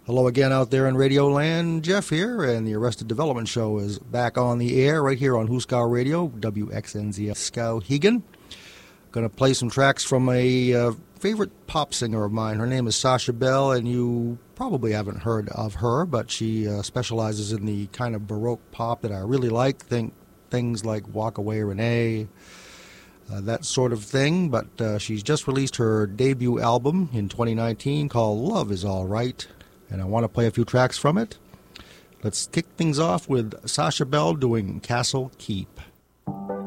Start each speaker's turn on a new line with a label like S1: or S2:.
S1: Hello again out there in Radio Land. Jeff here, and the Arrested Development Show is back on the air right here on Huskow Radio, WXNZ Skowhegan. Going to play some tracks from a favorite pop singer of mine. Her name is Sasha Bell, and you probably haven't heard of her, but she specializes in the kind of Baroque pop that I really like. Think things like Walk Away Renee, that sort of thing. But she's just released her debut album in 2019 called Love Is All Right, and I want to play a few tracks from it. Let's kick things off with Sasha Bell doing Castle Keep.